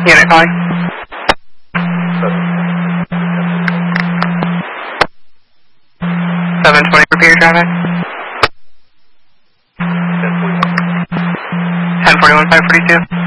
Unit calling. 720 repeat your traffic. 1041 542.